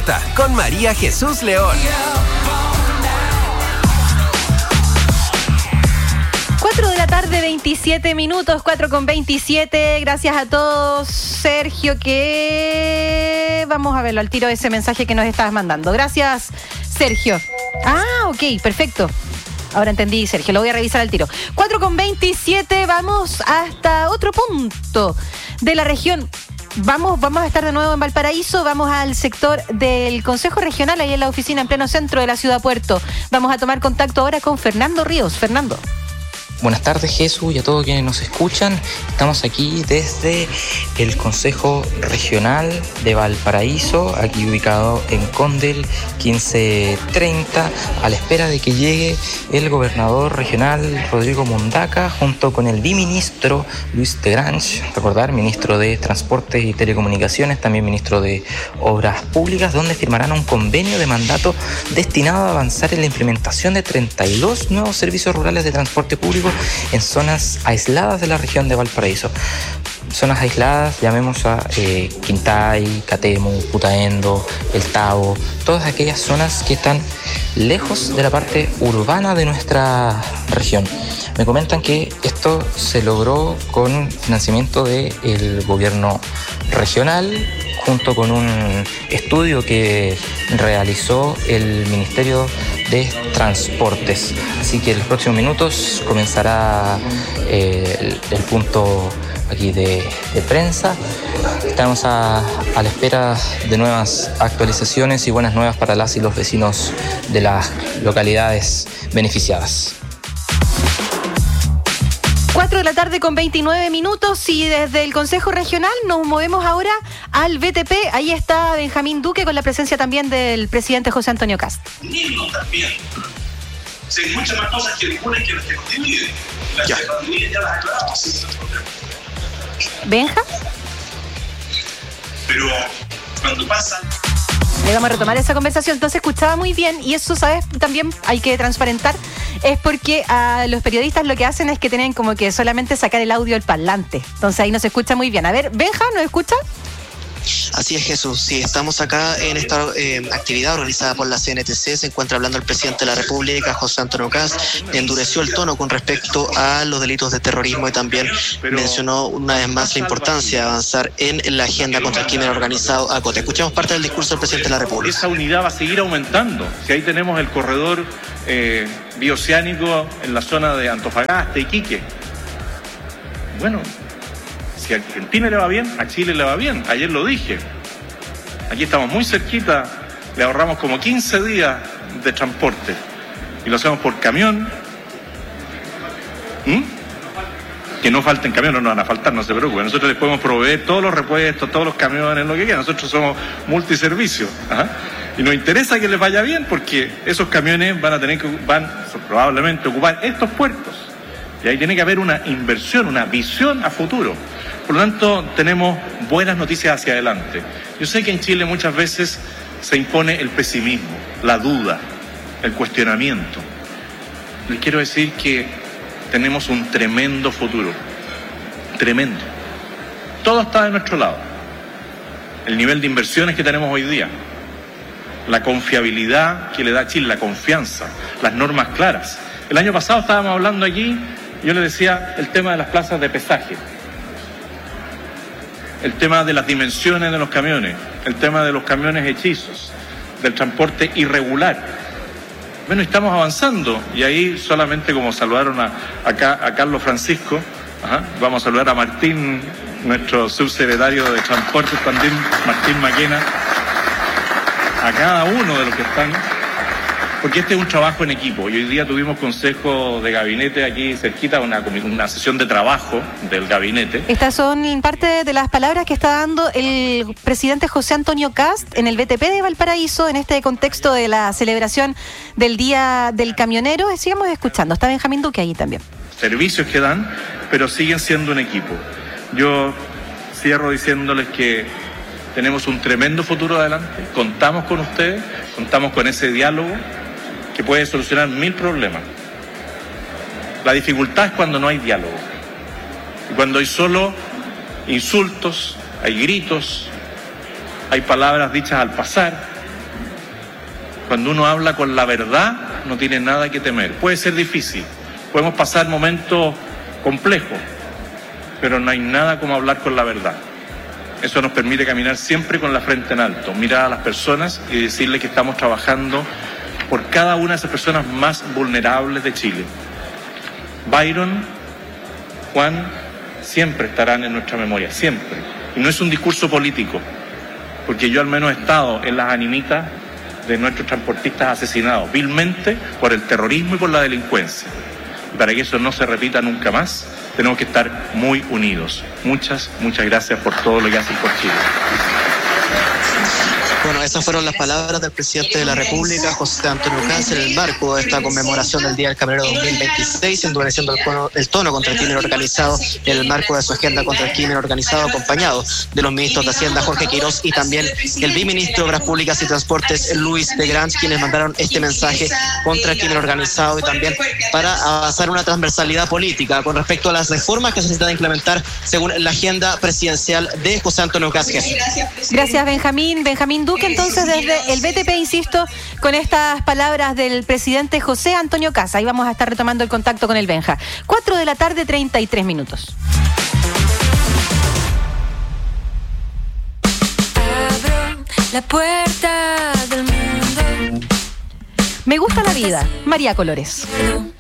Despierta con María Jesús León. 4 de la tarde, 27 minutos, 4:27. Gracias a todos. Sergio, que vamos a verlo al tiro, ese mensaje que nos estabas mandando. Gracias, Sergio. Ok, perfecto. Ahora entendí, Sergio, lo voy a revisar al tiro. 4:27, vamos hasta otro punto de la región. Vamos a estar de nuevo en Valparaíso, vamos al sector del Consejo Regional, ahí en la oficina en pleno centro de la ciudad Puerto. Vamos a tomar contacto ahora con Fernando Ríos. Fernando. Buenas tardes, Jesús, y a todos quienes nos escuchan. Estamos aquí desde el Consejo Regional de Valparaíso, aquí ubicado en Condel 1530, a la espera de que llegue el gobernador regional Rodrigo Mundaca, junto con el biministro Luis de Grange, recordar, ministro de Transportes y Telecomunicaciones, también ministro de Obras Públicas, donde firmarán un convenio de mandato destinado a avanzar en la implementación de 32 nuevos servicios rurales de transporte público en zonas aisladas de la región de Valparaíso. Zonas aisladas, llamemos a Quintay, Catemu, Putaendo, El Tabo, todas aquellas zonas que están lejos de la parte urbana de nuestra región. Me comentan que esto se logró con financiamiento del gobierno regional, junto con un estudio que realizó el Ministerio de Transportes. Así que en los próximos minutos comenzará el punto aquí de prensa. Estamos a la espera de nuevas actualizaciones y buenas nuevas para las y los vecinos de las localidades beneficiadas. 4 de la tarde con 29 minutos y desde el Consejo Regional nos movemos ahora al BTP. Ahí está Benjamín Duque con la presencia también del presidente José Antonio Kast. Unirnos también. Si hay muchas más cosas que ninguna que las que nos dividen. Las que nos dividen ya las aclaramos sin ningún problema. ¿Benja? Pero cuando pasan... Le vamos a retomar esa conversación. Entonces escuchaba muy bien y eso, ¿sabes? También hay que transparentar. Es porque a los periodistas lo que hacen es que tienen como que solamente sacar el audio del parlante. Entonces ahí no se escucha muy bien. A ver, Benja, ¿nos escucha? Así es, Jesús. Sí, estamos acá en esta actividad organizada por la CNTC. Se encuentra hablando el presidente de la República, José Antonio Kast. Endureció el tono con respecto a los delitos de terrorismo y también mencionó una vez más la importancia de avanzar en la agenda contra el crimen organizado a Cote. Escuchamos parte del discurso del presidente de la República. Esa unidad va a seguir aumentando. Si ahí tenemos el corredor bioceánico en la zona de Antofagasta, Iquique. Bueno, si a Argentina le va bien, a Chile le va bien. Ayer lo dije. Aquí estamos muy cerquita, le ahorramos como 15 días de transporte. Y lo hacemos por camión. Que no falten camiones, no van a faltar, no se preocupen. Nosotros les podemos proveer todos los repuestos, todos los camiones, lo que quieran. Nosotros somos multiservicios. Y nos interesa que les vaya bien porque esos camiones van probablemente ocupar estos puertos. Y ahí tiene que haber una inversión, una visión a futuro. Por lo tanto, tenemos buenas noticias hacia adelante. Yo sé que en Chile muchas veces se impone el pesimismo, la duda, el cuestionamiento. Les quiero decir que tenemos un tremendo futuro. Tremendo. Todo está de nuestro lado. El nivel de inversiones que tenemos hoy día, la confiabilidad que le da a Chile, la confianza, las normas claras. El año pasado estábamos hablando aquí, yo les decía el tema de las plazas de pesaje, el tema de las dimensiones de los camiones, el tema de los camiones hechizos, del transporte irregular. Bueno, estamos avanzando y ahí solamente como saludaron a Carlos Francisco, vamos a saludar a Martín, nuestro subsecretario de Transportes también, Martín Maquena, a cada uno de los que están, porque este es un trabajo en equipo y hoy día tuvimos consejo de gabinete aquí cerquita, una sesión de trabajo del gabinete. Estas son parte de las palabras que está dando el presidente José Antonio Kast en el BTP de Valparaíso en este contexto de la celebración del Día del Camionero. Sigamos escuchando, está Benjamín Duque ahí también. Servicios que dan, pero siguen siendo un equipo. Yo cierro diciéndoles que tenemos un tremendo futuro adelante, contamos con ustedes, contamos con ese diálogo que puede solucionar 1000 problemas. La dificultad es cuando no hay diálogo, y cuando hay solo insultos, hay gritos, hay palabras dichas al pasar, Cuando uno habla con la verdad, no tiene nada que temer. Puede ser difícil, podemos pasar momentos complejos, pero no hay nada como hablar con la verdad. Eso nos permite caminar siempre con la frente en alto, mirar a las personas y decirles que estamos trabajando por cada una de esas personas más vulnerables de Chile. Byron, Juan, siempre estarán en nuestra memoria, siempre. Y no es un discurso político, porque yo al menos he estado en las animitas de nuestros transportistas asesinados vilmente por el terrorismo y por la delincuencia. Y para que eso no se repita nunca más, tenemos que estar muy unidos. Muchas gracias por todo lo que hacen por Chile. Bueno, esas fueron las palabras del presidente de la República, José Antonio Kast, en el marco de esta conmemoración del Día del Camionero 2026, endureciendo el tono contra el crimen organizado en el marco de su agenda contra el crimen organizado, acompañado de los ministros de Hacienda, Jorge Quirós, y también el viceministro de Obras Públicas y Transportes, Luis de Grant, quienes mandaron este mensaje contra el crimen organizado y también para avanzar una transversalidad política con respecto a las reformas que se necesitan implementar según la agenda presidencial de José Antonio Kast. Gracias, Benjamín Duque. Entonces, desde el BTP, insisto, con estas palabras del presidente José Antonio Kast. Ahí vamos a estar retomando el contacto con el Benja. 4 de la tarde, 33 minutos. Abro la puerta del mundo. Me gusta la vida, María Colores.